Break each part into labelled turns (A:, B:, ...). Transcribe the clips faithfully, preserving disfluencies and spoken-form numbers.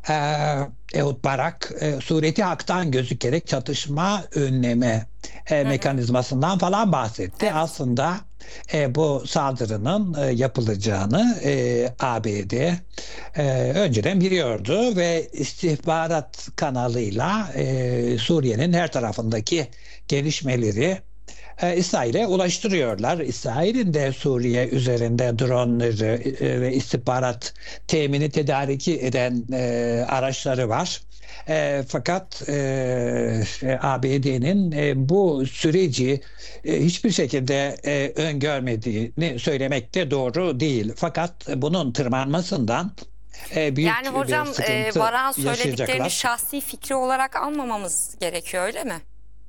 A: e, Ehud Barak e, sureti haktan gözükerek çatışma önleme e,
B: Hı hı.
A: mekanizmasından falan bahsetti.
B: Evet.
A: Aslında e, bu saldırının e, yapılacağını e, A B D e, önceden biliyordu ve istihbarat kanalıyla e, Suriye'nin her tarafındaki gelişmeleri e, İsrail'e ulaştırıyorlar. İsrail'in de Suriye üzerinde dronları e, ve istihbarat temini tedariki eden e, araçları var. E, fakat e, A B D'nin e, bu süreci e, hiçbir şekilde e, öngörmediğini söylemek de doğru değil. Fakat bunun tırmanmasından e,
B: Yani
A: büyük bir
B: hocam, e,
A: sıkıntı
B: Barak'ın söylediklerini
A: yaşayacaklar.
B: şahsi fikri olarak almamamız gerekiyor, öyle mi?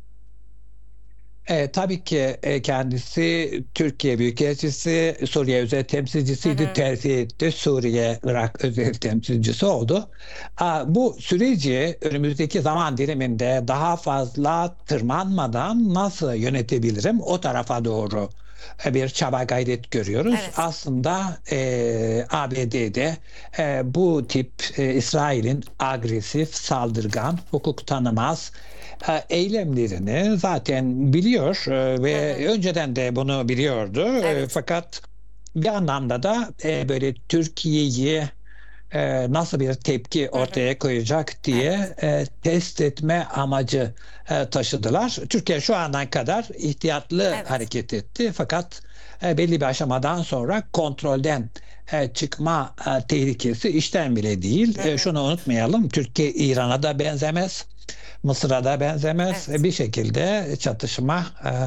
A: E, tabii ki e, kendisi Türkiye Büyükelçisi, Suriye özel
B: Hı
A: temsilcisiydi,
B: hı.
A: terfi etti. Suriye, Irak özel temsilcisi oldu. A, bu süreci önümüzdeki zaman diliminde daha fazla tırmanmadan nasıl yönetebilirim? O tarafa doğru e, bir çaba gayret görüyoruz.
B: Evet.
A: Aslında e, A B D'de e, bu tip e, İsrail'in agresif, saldırgan, hukuk tanımaz e, eylemlerini zaten biliyor e,
B: Hı
A: ve
B: hı.
A: önceden de bunu biliyordu. E,
B: Evet.
A: fakat bir anlamda da e, böyle Türkiye'yi e, nasıl bir tepki
B: Hı hı.
A: ortaya koyacak
B: Evet.
A: diye e, test etme amacı e, taşıdılar. Türkiye şu ana kadar ihtiyatlı
B: Evet.
A: hareket etti fakat e, belli bir aşamadan sonra kontrolden e, çıkma e, tehlikesi işten bile değil.
B: Hı
A: E,
B: hı.
A: şunu unutmayalım, Türkiye İran'a da benzemez. Mısır'a da benzemez.
B: Evet.
A: Bir şekilde çatışma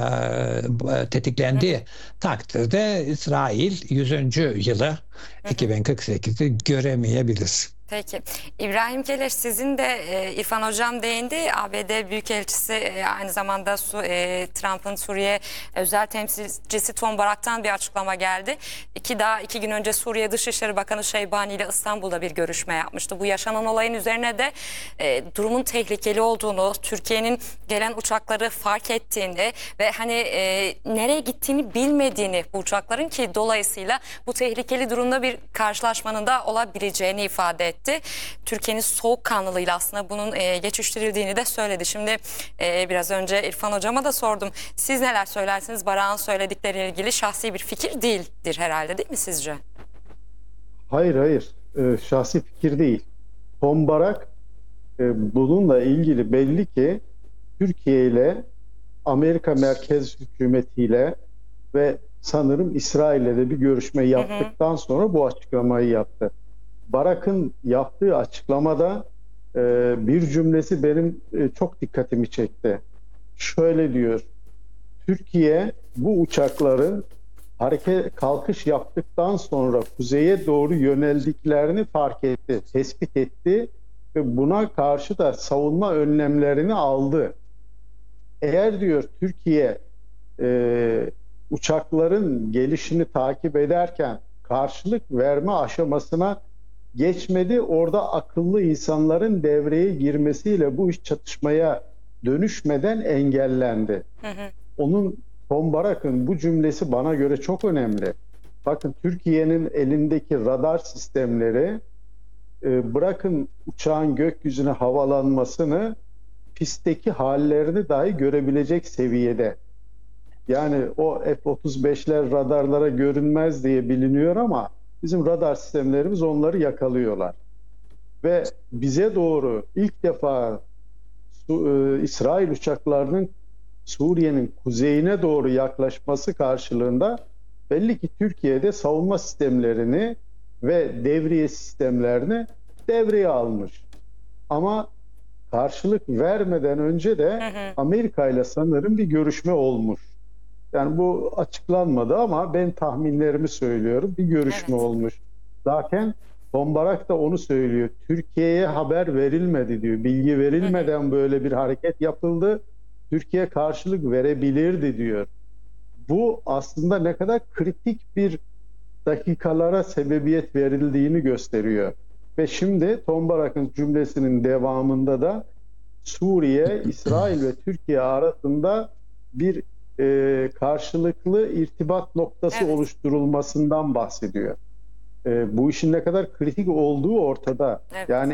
A: e,
B: Hı hı.
A: tetiklendiği takdirde İsrail yüzüncü yılı
B: Hı hı.
A: iki bin kırk sekizi göremeyebilir.
B: Peki. İbrahim Keleş, sizin de e, İrfan Hocam değindi. A B D Büyükelçisi, e, aynı zamanda Su, e, Trump'ın Suriye özel temsilcisi Tom Barak'tan bir açıklama geldi. İki daha iki gün önce Suriye Dışişleri Bakanı Şeybani ile İstanbul'da bir görüşme yapmıştı. Bu yaşanan olayın üzerine de e, durumun tehlikeli olduğunu, Türkiye'nin gelen uçakları fark ettiğini ve hani e, nereye gittiğini bilmediğini bu uçakların, ki dolayısıyla bu tehlikeli durumda bir karşılaşmanın da olabileceğini ifade etti. Türkiye'nin soğukkanlılığıyla aslında bunun e, geçiştirildiğini de söyledi. Şimdi e, biraz önce İrfan Hocam'a da sordum. Siz neler söylersiniz? Barak'ın söyledikleriyle ilgili şahsi bir fikir değildir herhalde, değil mi sizce?
C: Hayır hayır. Ee, şahsi fikir değil. Tom Barak e, bununla ilgili belli ki Türkiye ile Amerika Merkez Hükümeti'yle ve sanırım İsrail'le de bir görüşme
B: Hı hı.
C: yaptıktan sonra bu açıklamayı yaptı. Barak'ın yaptığı açıklamada e, bir cümlesi benim e, çok dikkatimi çekti. Şöyle diyor: Türkiye bu uçakların hareket kalkış yaptıktan sonra kuzeye doğru yöneldiklerini fark etti, tespit etti ve buna karşı da savunma önlemlerini aldı. Eğer diyor Türkiye e, uçakların gelişini takip ederken karşılık verme aşamasına geçmedi, orada akıllı insanların devreye girmesiyle bu iş çatışmaya dönüşmeden engellendi.
B: Hı hı.
C: Onun, Tom Barak'ın bu cümlesi bana göre çok önemli. Bakın, Türkiye'nin elindeki radar sistemleri e, bırakın uçağın gökyüzüne havalanmasını, pistteki hallerini dahi görebilecek seviyede. Yani o F otuz beşler radarlara görünmez diye biliniyor ama bizim radar sistemlerimiz onları yakalıyorlar. Ve bize doğru ilk defa Su, e, İsrail uçaklarının Suriye'nin kuzeyine doğru yaklaşması karşılığında belli ki Türkiye'de savunma sistemlerini ve devriye sistemlerini devreye almış. Ama karşılık vermeden önce de
B: Hı hı.
C: Amerika ile sanırım bir görüşme olmuş. Yani bu açıklanmadı ama ben tahminlerimi söylüyorum. Bir görüşme
B: Evet.
C: olmuş. Zaten Tom Barak da onu söylüyor. Türkiye'ye haber verilmedi diyor. Bilgi
B: Hı hı.
C: verilmeden böyle bir hareket yapıldı. Türkiye karşılık verebilirdi diyor. Bu aslında ne kadar kritik bir dakikalara sebebiyet verildiğini gösteriyor. Ve şimdi Tom Barak'ın cümlesinin devamında da Suriye, İsrail ve Türkiye arasında bir e, karşılıklı irtibat noktası
B: Evet.
C: oluşturulmasından bahsediyor. E, bu işin ne kadar kritik olduğu ortada.
B: Evet.
C: Yani